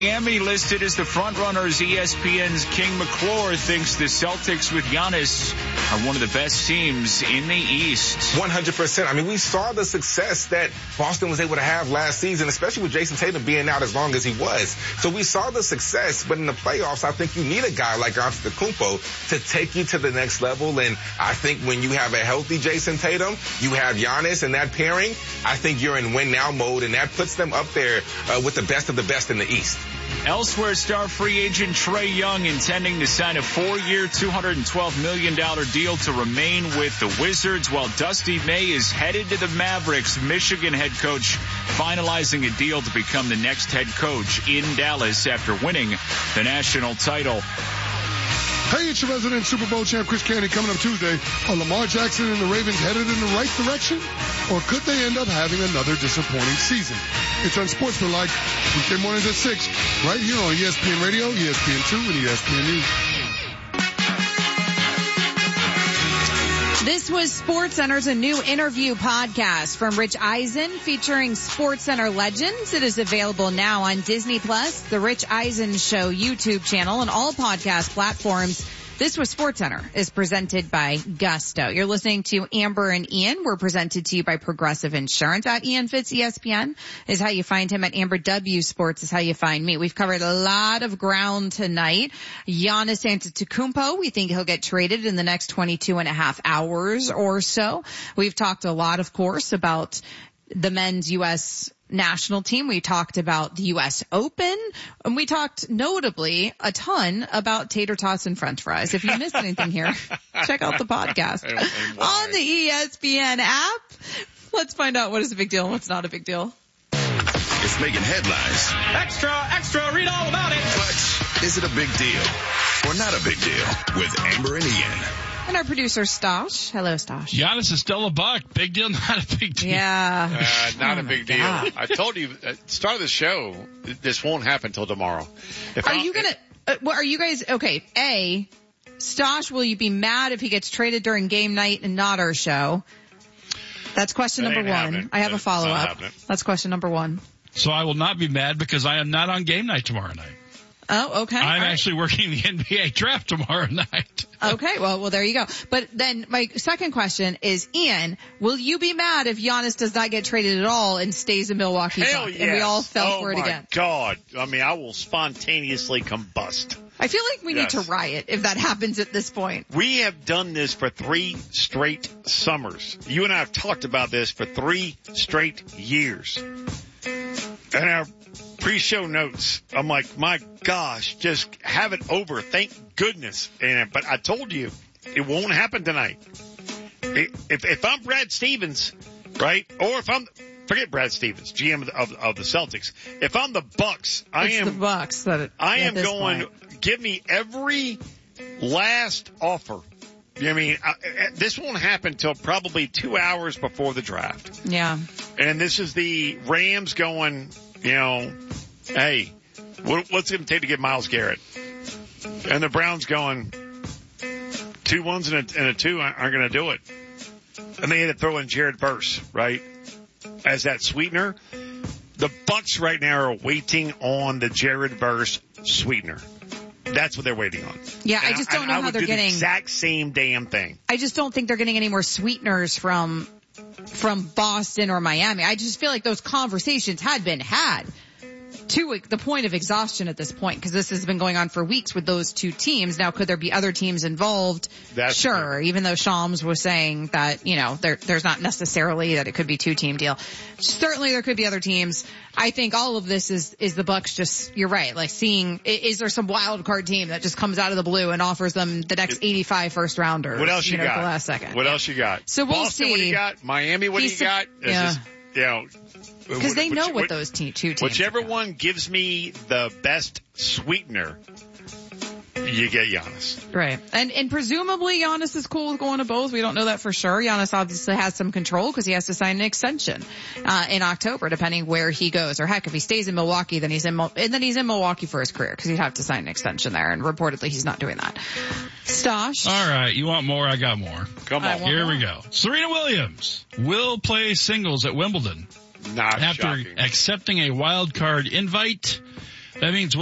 Miami listed as the front-runners. ESPN's King McClure thinks the Celtics with Giannis are one of the best teams in the East. 100%. I mean, we saw the success that Boston was able to have last season, especially with Jason Tatum being out as long as he was. So we saw the success, but in the playoffs, I think you need a guy like Antetokounmpo to take you to the next level. And I think when you have a healthy Jason Tatum, you have Giannis and that pairing, I think you're in win-now mode, and that puts them up there with the best of the best in the East. Elsewhere, star free agent Trae Young intending to sign a 4-year, $212 million deal to remain with the Wizards, while Dusty May is headed to the Mavericks. Michigan head coach finalizing a deal to become the next head coach in Dallas after winning the national title. Hey, it's your resident Super Bowl champ, Chris Candy, coming up Tuesday. Are Lamar Jackson and the Ravens headed in the right direction? Or could they end up having another disappointing season? It's Unsportsmanlike, weekday mornings at 6, right here on ESPN Radio, ESPN2, and ESPN News. This was SportsCenter's a new interview podcast from Rich Eisen featuring SportsCenter legends. It is available now on Disney Plus, the Rich Eisen Show YouTube channel, and all podcast platforms. This was SportsCenter is presented by Gusto. You're listening to Amber and Ian. We're presented to you by Progressive Insurance. At Ian Fitz ESPN is how you find him. At Amber W Sports is how you find me. We've covered a lot of ground tonight. Giannis Antetokounmpo, we think he'll get traded in the next 22 and a half hours or so. We've talked a lot, of course, about the men's U.S. national team. We talked about the U.S. Open, and we talked notably a ton about tater tots and french fries. If you missed anything here, check out the podcast on the ESPN app. Let's find out what is a big deal and what's not a big deal. It's making headlines. Extra, read all about it. But is it a big deal or not a big deal with Amber and Ian? And our producer, Stosh. Hello, Stosh. Giannis is still a buck. Big deal, not a big deal. Yeah. Not a big deal. I told you at the start of the show, this won't happen until tomorrow. Are you guys, okay, A, Stosh, will you be mad if he gets traded during game night and not our show? That's question number one. I have a follow-up. That's question number one. So I will not be mad because I am not on game night tomorrow night. Oh, okay. I'm actually working the NBA draft tomorrow night. Okay, well, there you go. But then my second question is, Ian, will you be mad if Giannis does not get traded at all and stays in Milwaukee? Hell yes. And we all fell for it again. Oh, my God. I mean, I will spontaneously combust. I feel like we need to riot if that happens at this point. We have done this for 3 straight summers. You and I have talked about this for 3 straight years. And our pre-show notes, I'm like, my gosh, just have it over. Thank goodness. But I told you, it won't happen tonight. If I'm Brad Stevens, right, or if I'm, forget Brad Stevens, GM of the Celtics. If I'm the Bucks, I am going, give me every last offer. You know what I mean? This won't happen till probably 2 hours before the draft. Yeah. And this is the Rams going, you know, hey, what's it going to take to get Myles Garrett? And the Browns going, 2 ones and a 2 aren't going to do it. And they had to throw in Jared Verse, right, as that sweetener. The Bucks right now are waiting on the Jared Verse sweetener. That's what they're waiting on. Yeah, I just don't know how they're getting the exact same damn thing. I just don't think they're getting any more sweeteners from Boston or Miami. I just feel like those conversations had been had to the point of exhaustion at this point, because this has been going on for weeks with those 2 teams. Now, could there be other teams involved? Sure, even though Shams was saying that, you know, there's not necessarily that it could be 2-team deal. Certainly there could be other teams. I think all of this is the Bucks just, you're right, like seeing, is there some wild card team that just comes out of the blue and offers them the next 85 first rounders? What else you got? At the last second. What else you got? So we'll Boston, see. What do you got? Miami, what do you got? Yeah. You know, because they know what those 2 teams whichever one gives me the best sweetener, you get Giannis. Right. And presumably Giannis is cool with going to both. We don't know that for sure. Giannis obviously has some control because he has to sign an extension in October, depending where he goes. Or heck, if he stays in Milwaukee, then he's in Milwaukee for his career because he'd have to sign an extension there. And reportedly he's not doing that. Stosh. All right. You want more? I got more. Come on. Here we go. Serena Williams will play singles at Wimbledon. Not after shocking. Accepting a wild card invite. That means